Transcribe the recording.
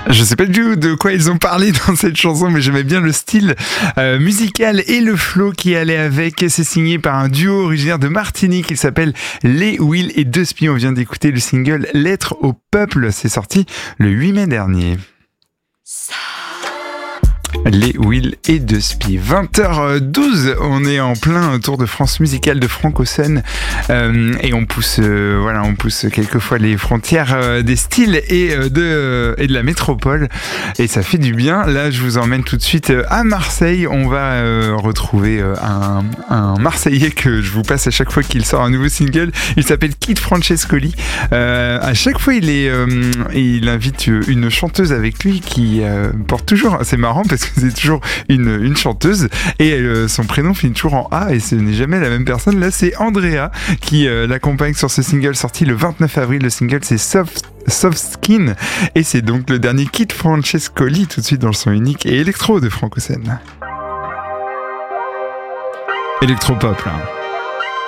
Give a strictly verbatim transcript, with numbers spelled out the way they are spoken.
Je sais pas du tout de quoi ils ont parlé dans cette chanson, mais j'aimais bien le style euh, musical et le flow qui allait avec. C'est signé par un duo originaire de Martinique qui s'appelle Les Will et Deux Spies. On vient d'écouter le single Lettre au peuple. C'est sorti le huit mai dernier. Les Will et Deux Spies. vingt heures douze, on est en plein tour de France musical de Franck Ocean euh, et on pousse, euh, voilà, on pousse quelquefois les frontières euh, des styles et euh, de euh, et de la métropole et ça fait du bien. Là, je vous emmène tout de suite à Marseille. On va euh, retrouver euh, un, un Marseillais que je vous passe à chaque fois qu'il sort un nouveau single. Il s'appelle Kid Francescoli. Euh, à chaque fois, il est, euh, il invite une chanteuse avec lui qui euh, porte toujours. C'est marrant parce que c'est toujours une, une chanteuse et euh, son prénom finit toujours en A et ce n'est jamais la même personne. Là, c'est Andrea qui euh, l'accompagne sur ce single sorti le vingt-neuf avril. Le single, c'est Soft, Soft Skin et c'est donc le dernier Kid Francescoli, tout de suite dans le son unique et électro de Franck Ocean. Électropop, là.